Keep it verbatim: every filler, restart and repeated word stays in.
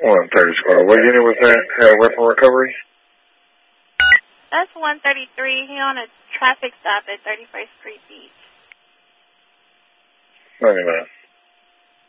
one thirty squad. What unit was that? Had a weapon recovery? That's one thirty-three. He on a traffic stop at thirty-first Street Beach. ninety-nine.